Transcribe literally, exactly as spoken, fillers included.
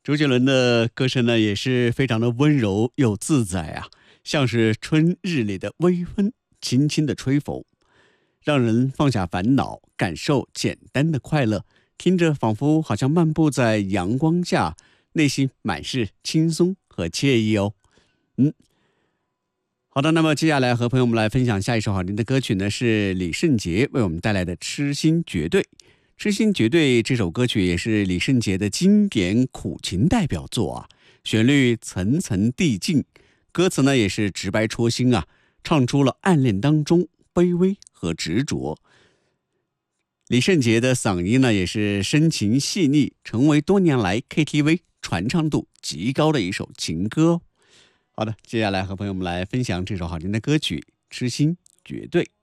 周杰伦的歌声呢，也是非常的温柔又自在啊，像是春日里的微风，轻轻的吹拂，让人放下烦恼，感受简单的快乐。听着，仿佛好像漫步在阳光下，内心满是轻松和惬意哦。嗯，好的，那么接下来和朋友们来分享下一首好听的歌曲呢，是李圣杰为我们带来的《痴心绝对》。《痴心绝对》这首歌曲也是李圣杰的经典苦情代表作啊，旋律层层递进，歌词呢也是直白戳心啊，唱出了暗恋当中卑微和执着。李圣杰的嗓音呢也是深情细腻，成为多年来 K T V 传唱度极高的一首情歌。好的，接下来和朋友们来分享这首好听的歌曲《痴心绝对》。